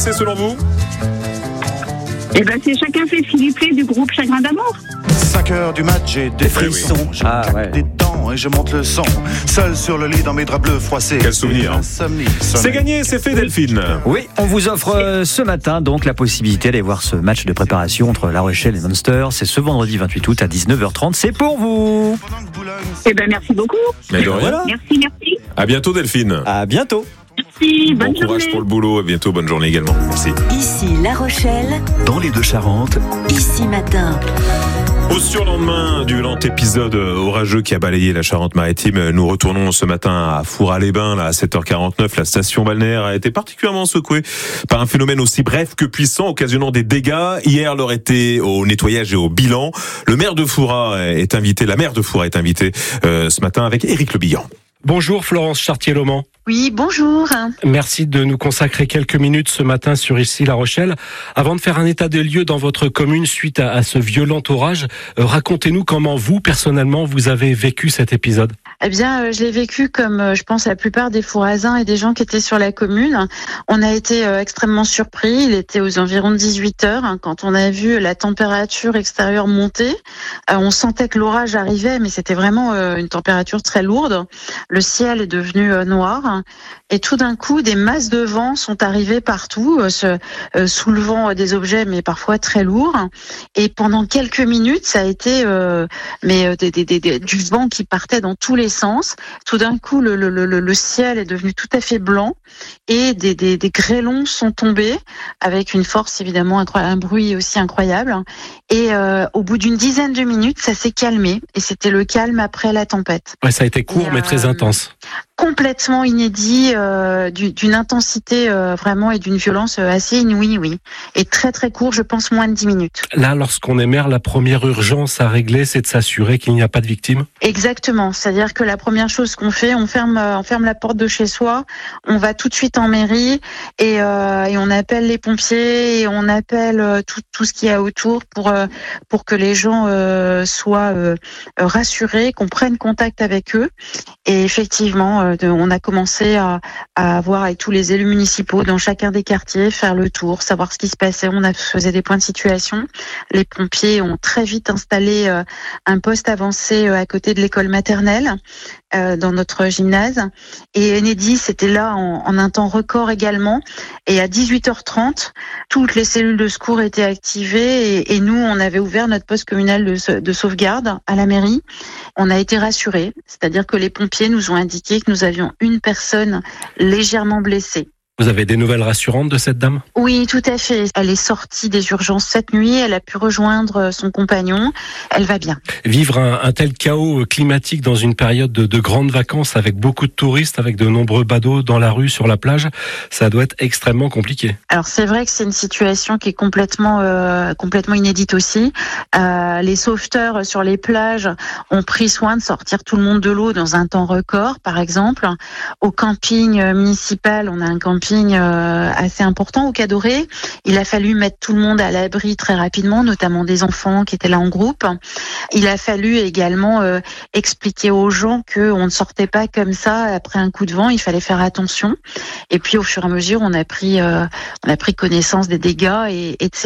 passé selon vous? Eh ben, c'est Chacun fait ce qu'il lui plaît du groupe Chagrin d'amour. 5h du mat, j'ai des frissons. Je claque des dents et je monte le son. Seul sur le lit dans mes draps bleus froissés. Quel souvenir. C'est gagné, c'est fait, Delphine. Oui, on vous offre ce matin donc la possibilité d'aller voir ce match de préparation entre La Rochelle et Munster. C'est ce vendredi 28 août à 19h30. C'est pour vous. Eh ben, merci beaucoup. Mais de rien. Voilà. Merci. À bientôt, Delphine. À bientôt. Merci, Bon bonne courage journée. pour le boulot. À bientôt, bonne journée également. Merci. Ici La Rochelle, Dans les Deux-Charentes, ici Matin. Au surlendemain du lent épisode orageux qui a balayé la Charente-Maritime, nous retournons ce matin à Fourras-les-Bains, là, à 7h49. La station balnéaire a été particulièrement secouée par un phénomène aussi bref que puissant, occasionnant des dégâts. Hier, l'heure était au nettoyage et au bilan. Le maire de Fourras est invité, la maire de Fourras est invitée ce matin avec Éric Le Bihan. Bonjour Florence Chartier-Loman. Oui, bonjour. Merci de nous consacrer quelques minutes ce matin sur Ici La Rochelle. Avant de faire un état des lieux dans votre commune suite à ce violent orage, racontez-nous comment vous, personnellement, vous avez vécu cet épisode. Eh bien, je l'ai vécu comme, je pense, la plupart des Fourrasins et des gens qui étaient sur la commune. On a été extrêmement surpris. Il était aux environs de 18 heures quand on a vu la température extérieure monter. On sentait que l'orage arrivait, mais c'était vraiment une température très lourde. Le ciel est devenu noir. Et tout d'un coup, des masses de vent sont arrivées partout, soulevant des objets, mais parfois très lourds. Et pendant quelques minutes, ça a été du vent qui partait dans tous les sens. Tout d'un coup, le ciel est devenu tout à fait blanc et des grêlons sont tombés avec une force évidemment incroyable, un bruit aussi incroyable. Et au bout d'une dizaine de minutes, ça s'est calmé et c'était le calme après la tempête. Ouais, ça a été court, mais très intense. Complètement inédit, d'une intensité vraiment et d'une violence assez inouïe, oui. Et très très court, je pense moins de 10 minutes. Là, lorsqu'on est maire, la première urgence à régler, c'est de s'assurer qu'il n'y a pas de victimes. Exactement, c'est-à-dire que la première chose qu'on fait, on ferme la porte de chez soi, on va tout de suite en mairie et on appelle les pompiers et on appelle tout ce qu'il y a autour pour que les gens soient rassurés, qu'on prenne contact avec eux. Et effectivement, on a commencé à avoir avec tous les élus municipaux dans chacun des quartiers, faire le tour, savoir ce qui se passait. On faisait des points de situation. Les pompiers ont très vite installé un poste avancé à côté de l'école maternelle dans notre gymnase. Et Enedis était là en un temps record également. Et à 18h30, toutes les cellules de secours étaient activées et nous, on avait ouvert notre poste communal de sauvegarde à la mairie. On a été rassurés, c'est-à-dire que les pompiers nous ont indiqué que nous avions une personne légèrement blessée. Vous avez des nouvelles rassurantes de cette dame ? Oui, tout à fait. Elle est sortie des urgences cette nuit, elle a pu rejoindre son compagnon, elle va bien. Vivre un tel chaos climatique dans une période de grandes vacances avec beaucoup de touristes, avec de nombreux badauds dans la rue, sur la plage, ça doit être extrêmement compliqué. Alors c'est vrai que c'est une situation qui est complètement inédite aussi. Les sauveteurs sur les plages ont pris soin de sortir tout le monde de l'eau dans un temps record, par exemple. Au camping municipal, on a un camping assez important au Cadoré. Il a fallu mettre tout le monde à l'abri très rapidement, notamment des enfants qui étaient là en groupe. Il a fallu également expliquer aux gens qu'on ne sortait pas comme ça après un coup de vent, il fallait faire attention. Et puis au fur et à mesure, on a pris connaissance des dégâts et de ces